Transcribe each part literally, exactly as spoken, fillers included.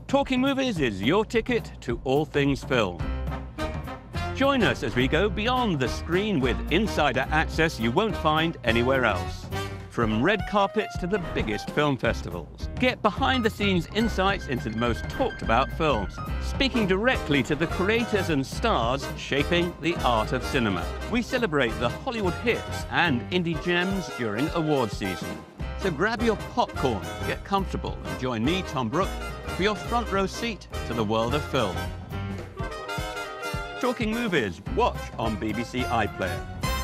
Talking Movies is your ticket to all things film. Join us as we go beyond the screen with insider access you won't find anywhere else. From red carpets to the biggest film festivals. Get behind-the-scenes insights into the most talked-about films, speaking directly to the creators and stars shaping the art of cinema. We celebrate the Hollywood hits and indie gems during awards season. So grab your popcorn, get comfortable, and join me, Tom Brooke, for your front row seat to the world of film. Talking Movies, watch on B B C iPlayer.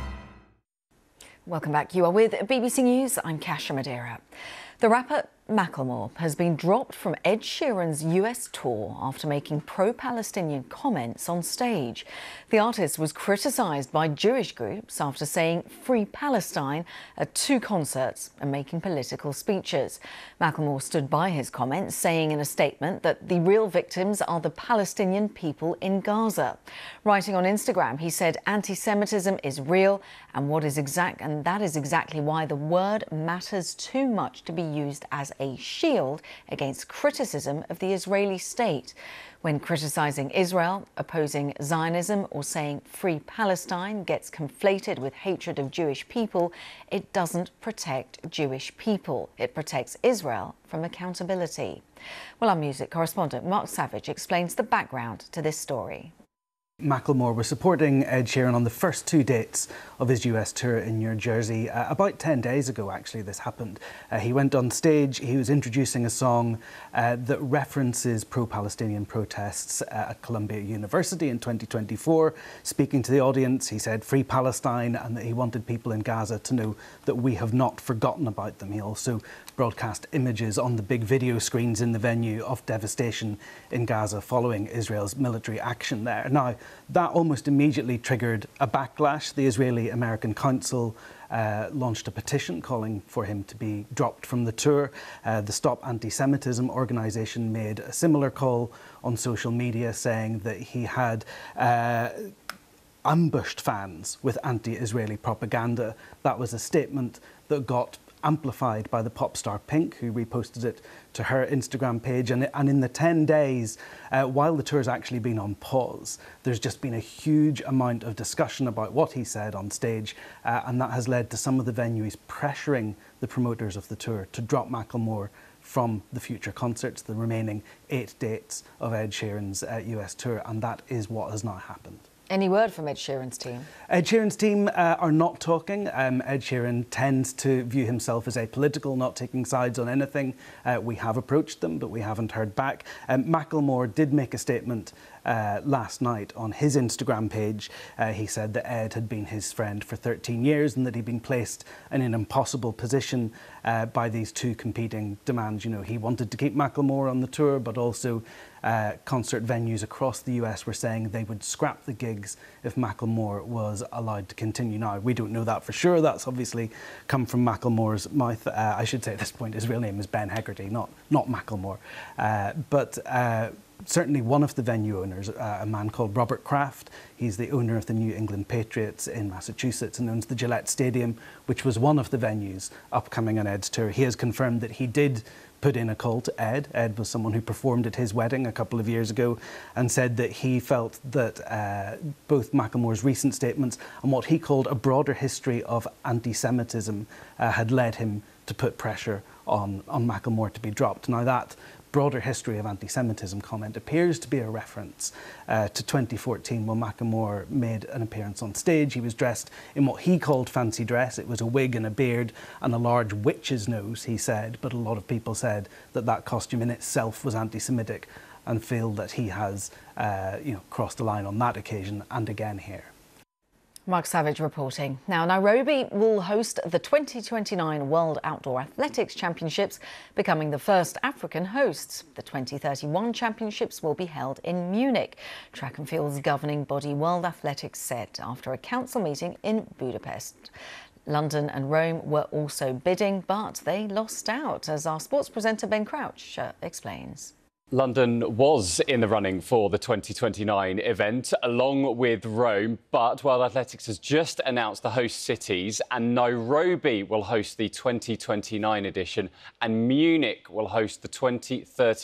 Welcome back. You are with B B C News. I'm Kasia Madeira. The rapper Macklemore has been dropped from Ed Sheeran's U S tour after making pro-Palestinian comments on stage. The artist was criticised by Jewish groups after saying "Free Palestine" at two concerts and making political speeches. Macklemore stood by his comments, saying in a statement that the real victims are the Palestinian people in Gaza. Writing on Instagram, he said anti-Semitism is real and what is exact, and that is exactly why the word matters too much to be used as a shield against criticism of the Israeli state. When criticising Israel, opposing Zionism or saying "Free Palestine" gets conflated with hatred of Jewish people, it doesn't protect Jewish people. It protects Israel from accountability. Well, our music correspondent Mark Savage explains the background to this story. Macklemore was supporting Ed Sheeran on the first two dates of his U S tour in New Jersey. Uh, about ten days ago, actually, this happened. Uh, he went on stage, he was introducing a song uh, that references pro-Palestinian protests uh, at Columbia University in twenty twenty-four. Speaking to the audience, he said "Free Palestine" and that he wanted people in Gaza to know that we have not forgotten about them. He also broadcast images on the big video screens in the venue of devastation in Gaza following Israel's military action there. Now, that almost immediately triggered a backlash. The Israeli-American Council uh, launched a petition calling for him to be dropped from the tour. Uh, the Stop Anti-Semitism organisation made a similar call on social media, saying that he had uh, ambushed fans with anti-Israeli propaganda. That was a statement that got amplified by the pop star Pink, who reposted it to her Instagram page. And, and in the ten days, uh, while the tour's actually been on pause, there's just been a huge amount of discussion about what he said on stage. Uh, and that has led to some of the venues pressuring the promoters of the tour to drop Macklemore from the future concerts, the remaining eight dates of Ed Sheeran's uh, U S tour. And that is what has now happened. Any word from Ed Sheeran's team? Ed Sheeran's team uh, are not talking. Um, Ed Sheeran tends to view himself as apolitical, not taking sides on anything. Uh, we have approached them, but we haven't heard back. Um, Macklemore did make a statement uh, last night on his Instagram page. Uh, he said that Ed had been his friend for thirteen years and that he'd been placed in an impossible position uh, by these two competing demands. You know, he wanted to keep Macklemore on the tour, but also uh, concert venues across the U S were saying they would scrap the gigs if Macklemore was allowed to continue. Now, we don't know that for sure. That's obviously come from Macklemore's mouth. Uh, I should say at this point his real name is Ben Hegarty, not, not Macklemore. Uh, but uh, certainly one of the venue owners, uh, a man called Robert Kraft, he's the owner of the New England Patriots in Massachusetts and owns the Gillette Stadium, which was one of the venues upcoming on Ed's tour. He has confirmed that he did put in a call to Ed. Ed was someone who performed at his wedding a couple of years ago and said that he felt that uh, both Macklemore's recent statements and what he called a broader history of anti-Semitism uh, had led him to put pressure on, on Macklemore to be dropped. Now, that broader history of anti-Semitism comment appears to be a reference uh, to twenty fourteen when Macklemore made an appearance on stage. He was dressed in what he called fancy dress. It was a wig and a beard and a large witch's nose, he said, but a lot of people said that that costume in itself was anti-Semitic and feel that he has uh, you know, crossed the line on that occasion and again here. Mark Savage reporting. Now, Nairobi will host the twenty twenty-nine World Outdoor Athletics Championships, becoming the first African hosts. The twenty thirty-one Championships will be held in Munich. Track and Field's governing body World Athletics said after a council meeting in Budapest. London and Rome were also bidding, but they lost out, as our sports presenter Ben Crouch uh, explains. London was in the running for the twenty twenty-nine event, along with Rome, but World Athletics has just announced the host cities, and Nairobi will host the twenty twenty-nine edition, and Munich will host the twenty thirty.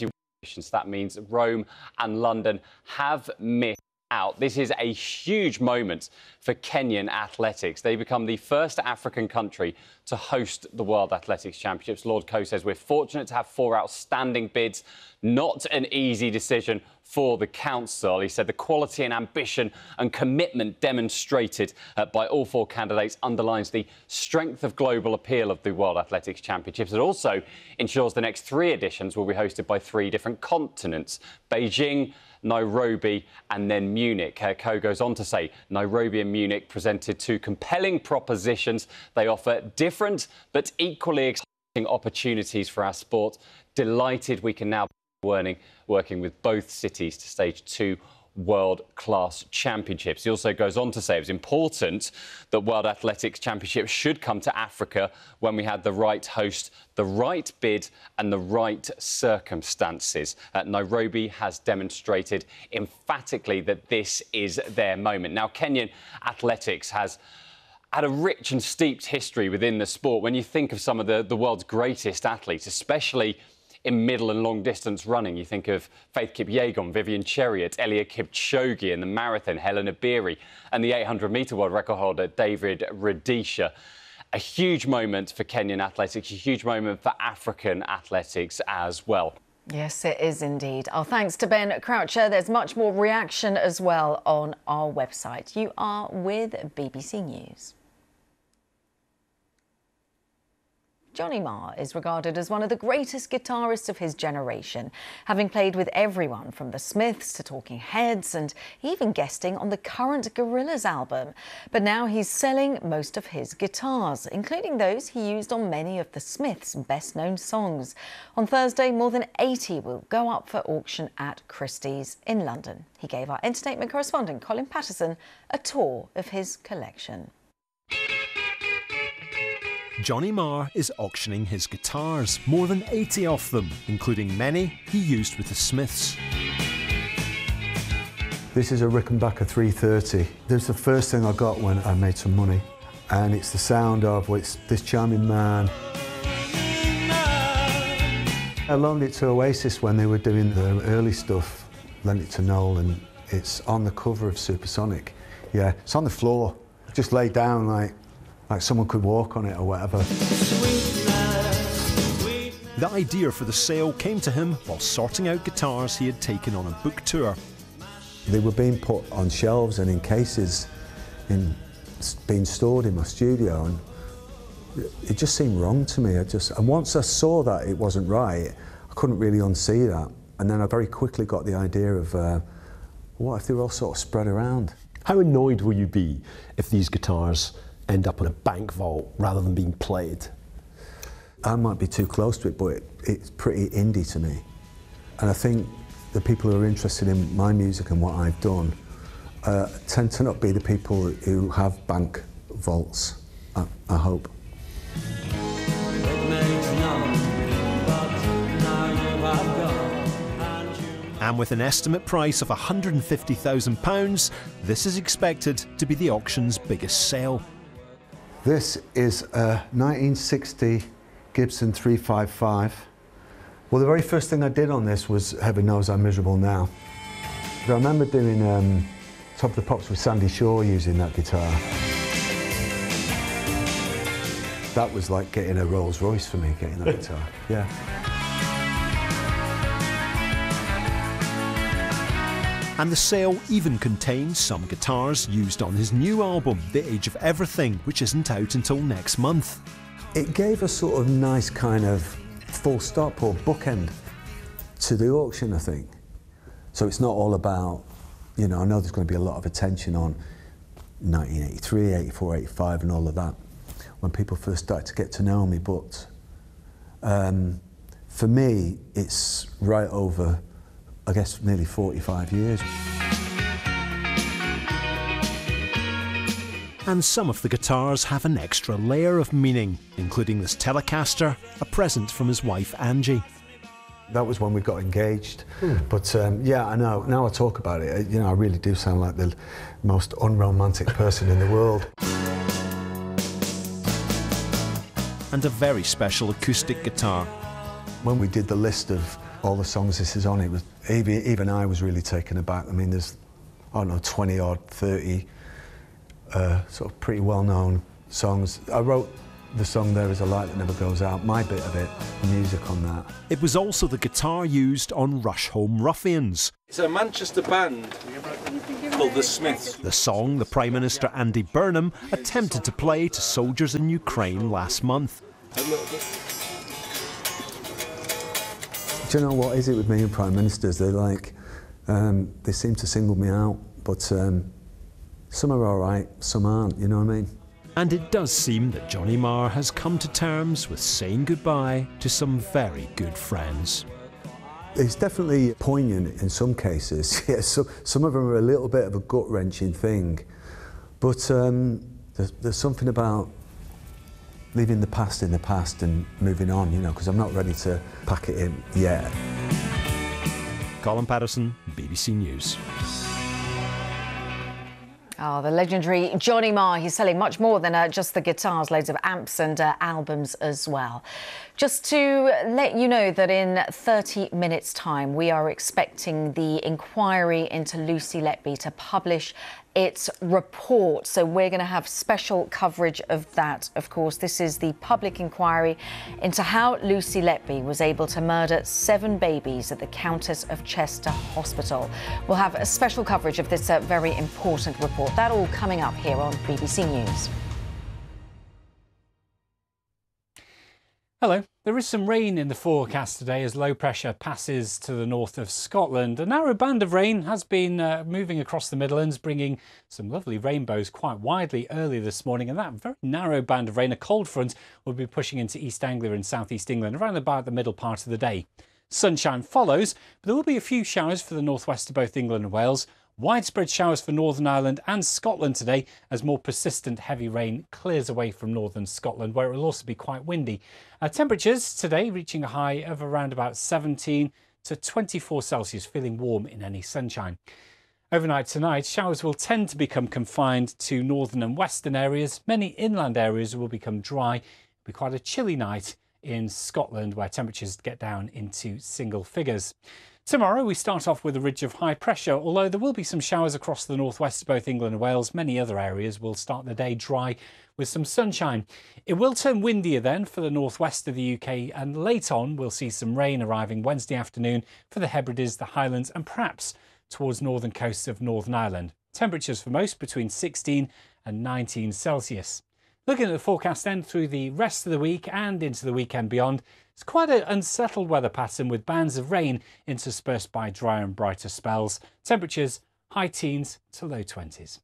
That means Rome and London have missed out. This is a huge moment for Kenyan athletics. They become the first African country to host the World Athletics Championships. Lord Coe says we're fortunate to have four outstanding bids. Not an easy decision for the council. He said the quality and ambition and commitment demonstrated uh, by all four candidates underlines the strength of global appeal of the World Athletics Championships. It also ensures the next three editions will be hosted by three different continents: Beijing, Nairobi and then Munich. Uh, Coe goes on to say Nairobi and Munich presented two compelling propositions. They offer different but equally exciting opportunities for our sport. Delighted we can now be working, working with both cities to stage two world-class championships. He also goes on to say it was important that World Athletics Championships should come to Africa when we had the right host, the right bid and the right circumstances. Uh, Nairobi has demonstrated emphatically that this is their moment. Now, Kenyan athletics has had a rich and steeped history within the sport. When you think of some of the, the world's greatest athletes, especially in middle and long distance running, you think of Faith Kipyegon, Vivian Cheriot, Eliud Kipchoge in the marathon, Hellen Obiri, and the eight hundred metre world record holder David Rudisha. A huge moment for Kenyan athletics, a huge moment for African athletics as well. Yes, it is indeed. Our thanks to Ben Croucher. There's much more reaction as well on our website. You are with B B C News. Johnny Marr is regarded as one of the greatest guitarists of his generation, having played with everyone from the Smiths to Talking Heads and even guesting on the current Gorillaz album. But now he's selling most of his guitars, including those he used on many of the Smiths' best-known songs. On Thursday, more than eighty will go up for auction at Christie's in London. He gave our entertainment correspondent Colin Patterson a tour of his collection. Johnny Marr is auctioning his guitars, more than eighty of them, including many he used with the Smiths. This is a Rickenbacker three thirty. This is the first thing I got when I made some money, and it's the sound of well, it's this charming man. I loaned it to Oasis when they were doing the early stuff, lent it to Noel, and it's on the cover of Supersonic. Yeah, it's on the floor, just laid down like like someone could walk on it or whatever. The idea for the sale came to him while sorting out guitars he had taken on a book tour. They were being put on shelves and in cases, in being stored in my studio, and it just seemed wrong to me. I just, and once I saw that it wasn't right, I couldn't really unsee that. And then I very quickly got the idea of, uh, what if they were all sort of spread around? How annoyed will you be if these guitars end up in a bank vault rather than being played? I might be too close to it, but it, it's pretty indie to me. And I think the people who are interested in my music and what I've done uh, tend to not be the people who have bank vaults, I, I hope. And with an estimate price of one hundred and fifty thousand pounds, this is expected to be the auction's biggest sale. This is a nineteen sixty Gibson three fifty-five. Well, the very first thing I did on this was Heaven Knows I'm Miserable Now. I remember doing um, Top of the Pops with Sandy Shaw using that guitar. That was like getting a Rolls Royce for me, getting that guitar, yeah. And the sale even contains some guitars used on his new album, The Age of Everything, which isn't out until next month. It gave a sort of nice kind of full stop or bookend to the auction, I think. So it's not all about, you know, I know there's going to be a lot of attention on nineteen eighty-three, eighty-four, eighty-five and all of that when people first started to get to know me, but um, for me, it's right over, I guess, nearly forty-five years. And some of the guitars have an extra layer of meaning, including this Telecaster, a present from his wife Angie. That was when we got engaged. Mm. But um, yeah, I know, now I talk about it, you know, I really do sound like the most unromantic person in the world. And a very special acoustic guitar. When we did the list of all the songs this is on, it was even, even I was really taken aback. I mean, there's, I don't know, twenty or thirty uh, sort of pretty well-known songs. I wrote the song There Is a Light That Never Goes Out, my bit of it, the music on that. It was also the guitar used on Rush Home Ruffians. It's a Manchester band called The Smiths. The song the Prime Minister Andy Burnham attempted to play to soldiers in Ukraine last month. Do you know what is it with me and Prime Ministers? They're like, um, they seem to single me out, but um, some are all right, some aren't, you know what I mean? And it does seem that Johnny Marr has come to terms with saying goodbye to some very good friends. It's definitely poignant in some cases. Yeah, so, some of them are a little bit of a gut-wrenching thing, but um, there's, there's something about leaving the past in the past and moving on, you know, because I'm not ready to pack it in yet. Colin Patterson, B B C News. Oh, the legendary Johnny Marr. He's selling much more than uh, just the guitars, loads of amps and uh, albums as well. Just to let you know that in thirty minutes' time, we are expecting the inquiry into Lucy Letby to publish its report. So we're going to have special coverage of that. Of course, this is the public inquiry into how Lucy Letby was able to murder seven babies at the Countess of Chester Hospital. We'll have a special coverage of this uh, very important report. That all coming up here on B B C News. Hello. There is some rain in the forecast today as low pressure passes to the north of Scotland. A narrow band of rain has been uh, moving across the Midlands, bringing some lovely rainbows quite widely early this morning. And that very narrow band of rain, a cold front, will be pushing into East Anglia and South East England around about the middle part of the day. Sunshine follows, but there will be a few showers for the northwest of both England and Wales. Widespread showers for Northern Ireland and Scotland today as more persistent heavy rain clears away from northern Scotland, where it will also be quite windy. Uh, temperatures today reaching a high of around about seventeen to twenty-four Celsius, feeling warm in any sunshine. Overnight tonight, showers will tend to become confined to northern and western areas. Many inland areas will become dry. It'll be quite a chilly night in Scotland, where temperatures get down into single figures. Tomorrow we start off with a ridge of high pressure, although there will be some showers across the northwest of both England and Wales. Many other areas will start the day dry with some sunshine. It will turn windier then for the northwest of the U K, and late on we'll see some rain arriving Wednesday afternoon for the Hebrides, the Highlands and perhaps towards northern coasts of Northern Ireland. Temperatures for most between sixteen and nineteen Celsius. Looking at the forecast then through the rest of the week and into the weekend beyond, it's quite an unsettled weather pattern with bands of rain interspersed by drier and brighter spells. Temperatures high teens to low twenties.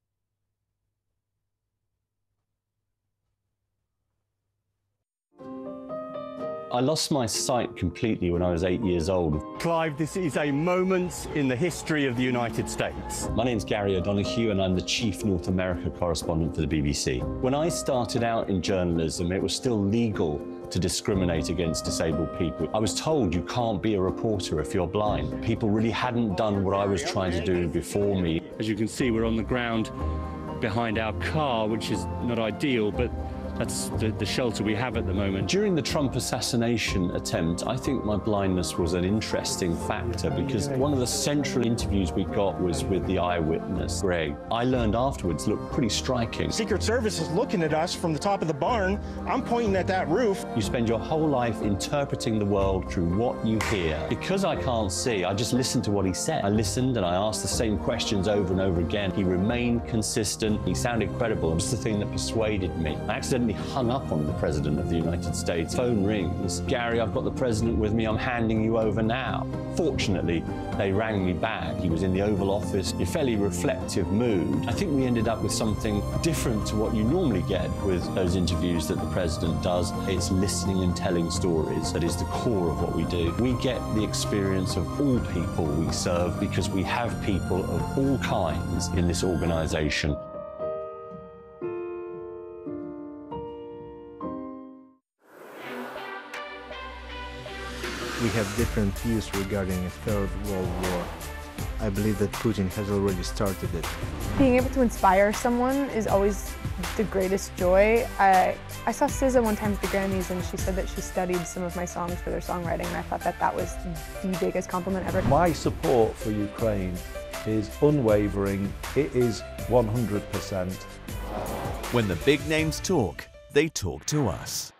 I lost my sight completely when I was eight years old. Clive, this is a moment in the history of the United States. My name's Gary O'Donoghue and I'm the Chief North America correspondent for the B B C. When I started out in journalism, it was still legal to discriminate against disabled people. I was told you can't be a reporter if you're blind. People really hadn't done what I was trying to do before me. As you can see, we're on the ground behind our car, which is not ideal, but that's the, the shelter we have at the moment. During the Trump assassination attempt, I think my blindness was an interesting factor because one of the central interviews we got was with the eyewitness, Greg. I learned afterwards looked pretty striking. Secret Service is looking at us from the top of the barn. I'm pointing at that roof. You spend your whole life interpreting the world through what you hear. Because I can't see, I just listened to what he said. I listened and I asked the same questions over and over again. He remained consistent. He sounded credible. It was the thing that persuaded me. I accidentally hung up on the President of the United States. Phone rings. Gary, I've got the President with me. I'm handing you over now. Fortunately, they rang me back. He was in the Oval Office, in a fairly reflective mood. I think we ended up with something different to what you normally get with those interviews that the President does. It's listening and telling stories. That is the core of what we do. We get the experience of all people we serve because we have people of all kinds in this organisation. We have different views regarding a third world war. I believe that Putin has already started it. Being able to inspire someone is always the greatest joy. I, I saw S Z A one time at the Grammys, and she said that she studied some of my songs for their songwriting, and I thought that that was the biggest compliment ever. My support for Ukraine is unwavering. It is one hundred percent. When the big names talk, they talk to us.